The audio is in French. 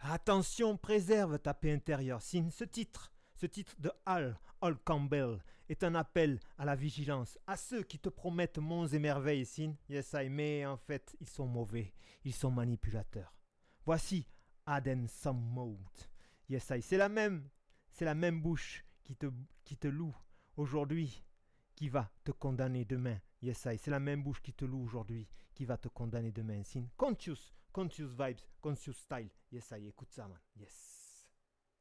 Attention, préserve ta paix intérieure. Sin, ce titre de Hal Campbell est un appel à la vigilance, à ceux qui te promettent monts et merveilles, Sin. Yes, I, mais en fait, ils sont mauvais, ils sont manipulateurs. Voici Aden Sammout. Yes, I, c'est la même bouche qui te loue aujourd'hui, qui va te condamner demain. Yes, I, c'est la même bouche qui te loue aujourd'hui, qui va te condamner demain. Sin, conscious vibes, conscious style. Yes, I, écoute ça, man. Yes.